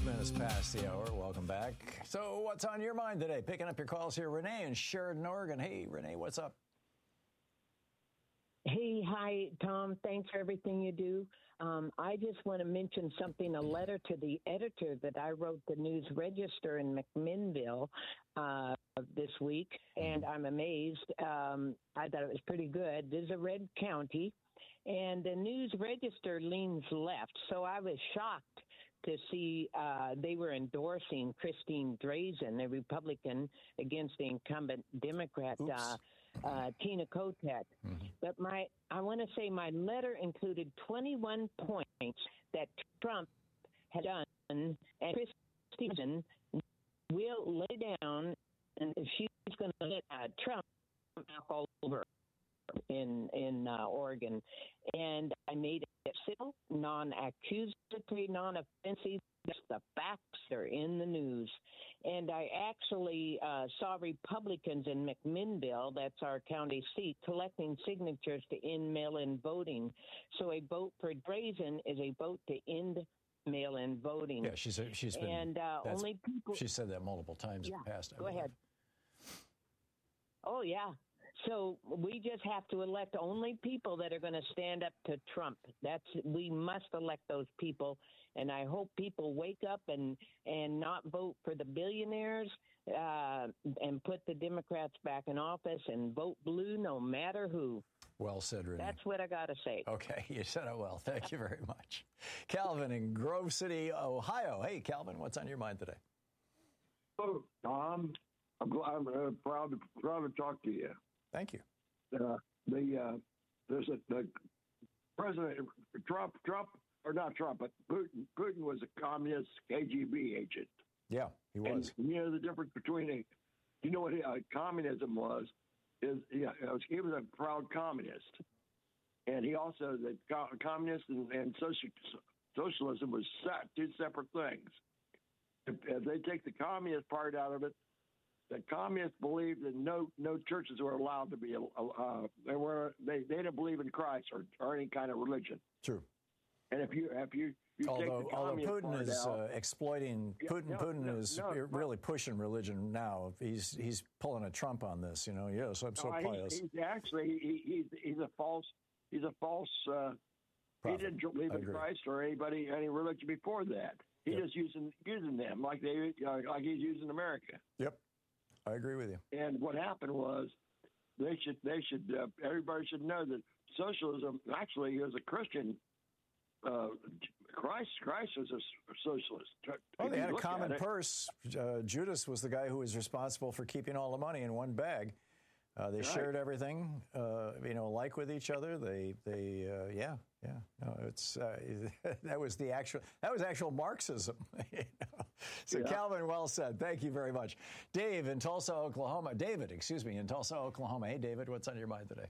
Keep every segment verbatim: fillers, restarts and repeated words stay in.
minutes past the hour. Welcome back. So what's on your mind today? Picking up your calls here. Renee in Sheridan, Oregon. Hey, Renee, what's up? Hey, hi, Tom. Thanks for everything you do. Um, I just want to mention something, a letter to the editor that I wrote the News Register in McMinnville uh, this week, and I'm amazed. Um, I thought it was pretty good. This is a red county, and the News Register leans left, so I was shocked to see uh, they were endorsing Christine Drazan, a Republican, against the incumbent Democrat, uh, uh, Tina Kotek. Mm-hmm. But my, I want to say my letter included twenty-one points that Trump had done, and Christine will lay down, and she's going to let uh, Trump knock all over in in uh, Oregon. And I made it civil, non-accusatory, non-offensive. Just the facts are in the news. And I actually uh, saw Republicans in McMinnville, that's our county seat, collecting signatures to end mail-in voting. So a vote for Drazan is a vote to end mail-in voting. Yeah, she's she's been. And uh, only people. She said that multiple times yeah, in the past. I go believe. ahead. Oh yeah. So we just have to elect only people that are going to stand up to Trump. That's we must elect those people, and I hope people wake up and and not vote for the billionaires uh, and put the Democrats back in office and vote blue no matter who. Well said, Renee. That's what I got to say. Okay, you said it well. Thank you very much. Calvin in Grove City, Ohio. Hey, Calvin, what's on your mind today? Oh, Tom, I'm, glad, I'm uh, proud to proud to talk to you. Thank you. Uh, the uh, there's a the President Trump Trump or not Trump, but Putin Putin was a communist K G B agent. Yeah, he was. And you know the difference between a you know what uh, communism was is yeah you know, he was a proud communist, and he also the co- communist and, and social, socialism was set, two separate things. If, if they take the communist part out of it, the communists believed that no no churches were allowed to be. Uh, they were they, they didn't believe in Christ or, or any kind of religion. True. And if you if you, you although take the although Putin is out, uh, exploiting yeah, Putin no, Putin no, is no, really pushing religion now. He's he's pulling a Trump on this. You know. Yes, I'm so no, pious. He, he's actually he, he's he's a false he's a false. Uh, he didn't believe in Christ or anybody any religion before that. He's yep. just using using them like they uh, like he's using America. Yep. I agree with you. And what happened was they should they should uh, everybody should know that socialism actually is a Christian. Uh, Christ Christ was a socialist. Oh, they had a common purse. Uh, Judas was the guy who was responsible for keeping all the money in one bag. Uh, they right. shared everything, uh, you know, alike with each other. They, they, uh, yeah, yeah. No, it's uh, that was the actual that was actual Marxism. You know? So, yeah. Calvin, well said. Thank you very much, Dave in Tulsa, Oklahoma. David, excuse me, in Tulsa, Oklahoma. Hey, David, what's on your mind today?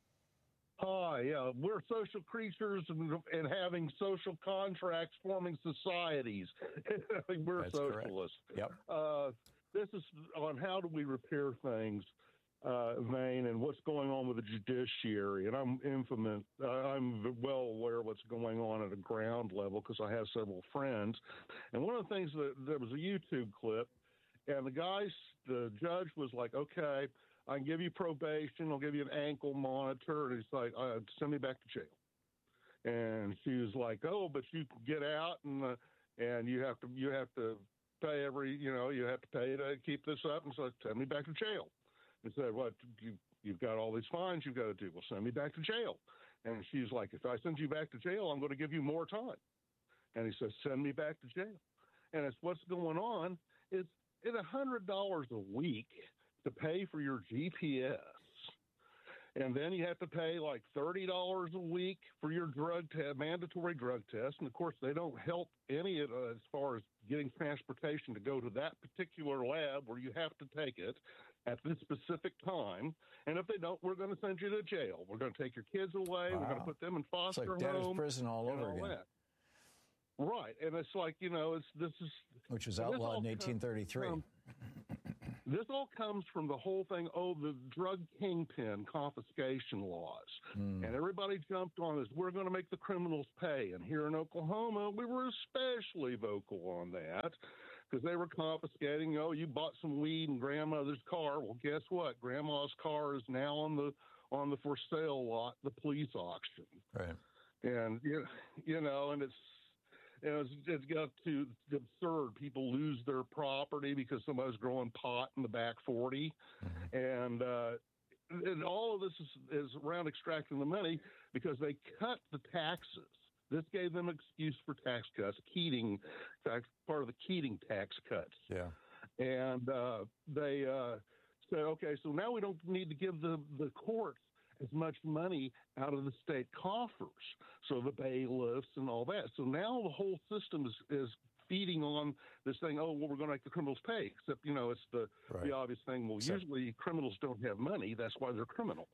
Hi, uh, yeah, we're social creatures and, and having social contracts, forming societies. We're That's socialists. Correct. Yep. Uh, this is on how do we repair things. Uh, vein and what's going on with the judiciary, and I'm infamous. Uh, I'm well aware of what's going on at a ground level because I have several friends. And one of the things that there was a YouTube clip, and the guys, the judge was like, "Okay, I can give you probation. I'll give you an ankle monitor," and he's like, uh, "Send me back to jail." And she was like, "Oh, but you can get out, and uh, and you have to you have to pay every you know you have to pay to keep this up," and so send me back to jail. And said, "What you, you've got all these fines you've got to do. Well, send me back to jail." And she's like, "If I send you back to jail, I'm going to give you more time." And he says, "Send me back to jail." And it's what's going on is it's a hundred dollars a week to pay for your G P S, and then you have to pay like thirty dollars a week for your drug te- mandatory drug test. And of course, they don't help any of uh, as far as getting transportation to go to that particular lab where you have to take it at this specific time. And if they don't, we're going to send you to jail. We're going to take your kids away. Wow. We're going to put them in foster home. It's like debtor's prison all over all again. That. Right. And it's like, you know, it's this is... Which was outlawed in eighteen thirty-three. Um, This all comes from the whole thing, oh, the drug kingpin confiscation laws. Mm. And everybody jumped on this. We're going to make the criminals pay. And here in Oklahoma, we were especially vocal on that because they were confiscating, oh, you bought some weed in grandmother's car. Well, guess what? Grandma's car is now on the on the for sale lot, the police auction. Right. And, you, you know, and it's, you know, it's, it's got to it's absurd. People lose their property because somebody's growing pot in the back forty. Mm-hmm. And, uh, and all of this is, is around extracting the money because they cut the taxes. This gave them an excuse for tax cuts. Keating, in fact, part of the Keating tax cuts. Yeah. And uh, they uh, said, okay, so now we don't need to give the, the courts as much money out of the state coffers, so the bailiffs and all that. So now the whole system is, is feeding on this thing, oh, well, we're going to make the criminals pay, except, you know, it's the, right. the obvious thing. Well, so, usually criminals don't have money. That's why they're criminals.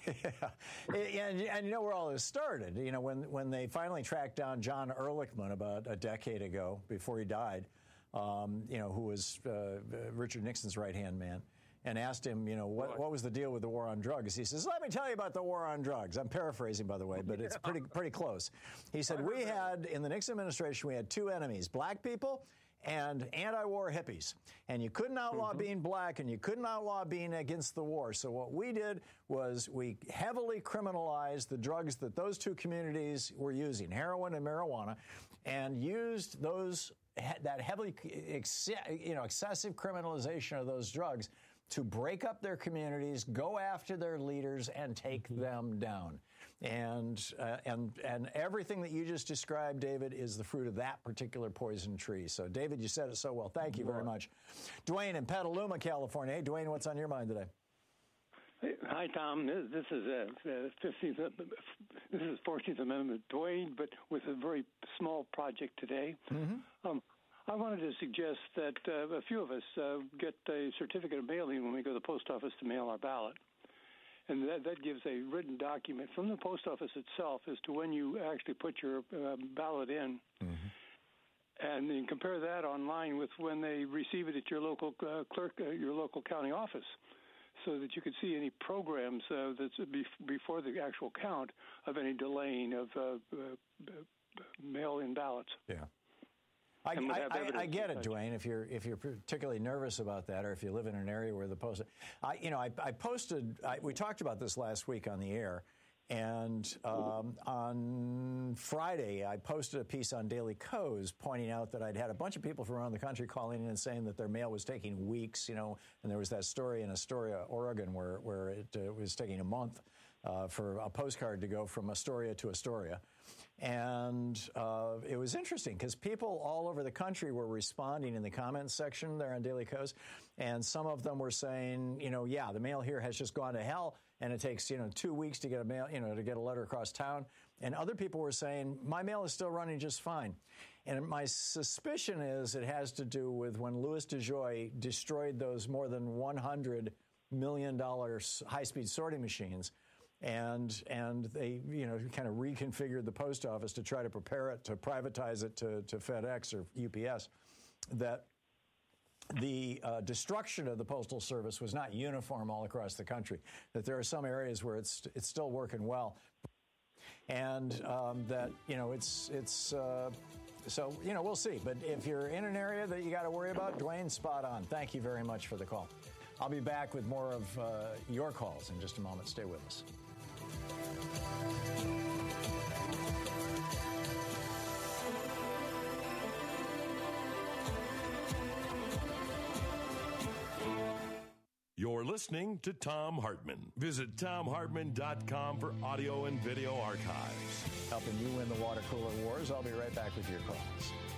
Yeah. And, and you know where all this started? You know, when, when they finally tracked down John Ehrlichman about a decade ago, before he died, um, you know, who was uh, Richard Nixon's right-hand man, and asked him, you know, what, what was the deal with the war on drugs? He says, let me tell you about the war on drugs. I'm paraphrasing, by the way, but it's pretty pretty close. He said, we had, in the Nixon administration, we had two enemies, black people and anti-war hippies. And you couldn't outlaw mm-hmm. being black, and you couldn't outlaw being against the war. So what we did was we heavily criminalized the drugs that those two communities were using, heroin and marijuana, and used those that heavily, you know, excessive criminalization of those drugs to break up their communities, go after their leaders, and take mm-hmm. them down. And uh, and and everything that you just described, David, is the fruit of that particular poison tree. So, David, you said it so well. Thank you very much. Dwayne in Petaluma, California. Hey, Dwayne, what's on your mind today? Hi, Tom. This is a fifteenth. This is fourteenth Amendment, Dwayne, but with a very small project today. Mm-hmm. Um, I wanted to suggest that uh, a few of us uh, get a certificate of mailing when we go to the post office to mail our ballot. And that, that gives a written document from the post office itself as to when you actually put your uh, ballot in. Mm-hmm. And then compare that online with when they receive it at your local uh, clerk, uh, your local county office, so that you could see any programs uh, that's be- before the actual count of any delaying of uh, uh, mail-in ballots. Yeah. I, I, I, I get it, Dwayne. If you're if you're particularly nervous about that, or if you live in an area where the post, I you know I, I posted. I, we talked about this last week on the air, and um, on Friday I posted a piece on Daily Kos pointing out that I'd had a bunch of people from around the country calling in and saying that their mail was taking weeks. You know, and there was that story in Astoria, Oregon, where where it uh, was taking a month uh, for a postcard to go from Astoria to Astoria. And uh, it was interesting because people all over the country were responding in the comments section there on Daily Kos, and some of them were saying, you know, yeah, the mail here has just gone to hell, and it takes, you know, two weeks to get a mail, you know, to get a letter across town. And other people were saying, my mail is still running just fine. And my suspicion is it has to do with when Louis DeJoy destroyed those more than one hundred million dollars high-speed sorting machines. And and they, you know, kind of reconfigured the post office to try to prepare it to privatize it to, to FedEx or U P S, that the uh, destruction of the Postal Service was not uniform all across the country, that there are some areas where it's it's still working well. And um, that, you know, it's, it's uh, so, you know, we'll see. But if you're in an area that you got to worry about, Dwayne, spot on. Thank you very much for the call. I'll be back with more of uh, your calls in just a moment. Stay with us. You're listening to Thom Hartmann. Visit Thom Hartmann dot com for audio and video archives. Helping you win the water cooler wars. I'll be right back with your calls.